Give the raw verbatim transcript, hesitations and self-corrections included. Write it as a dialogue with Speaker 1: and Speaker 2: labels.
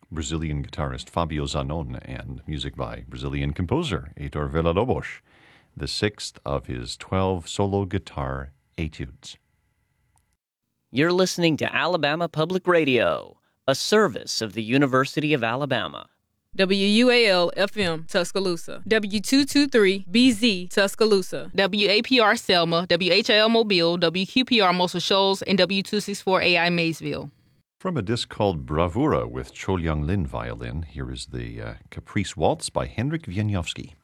Speaker 1: Brazilian guitarist Fabio Zanon and music by Brazilian composer Heitor Villa-Lobos, the sixth of his twelve solo guitar etudes.
Speaker 2: You're listening to Alabama Public Radio, a service of the University of Alabama.
Speaker 3: W U A L F M Tuscaloosa, W two twenty-three B Z Tuscaloosa, W A P R Selma, W H L Mobile, W Q P R Muscle Shoals, and W two sixty-four A I Maysville.
Speaker 1: From a disc called Bravura with Cho Young Lin violin, here is the uh, Caprice Waltz by Henryk Wieniawski.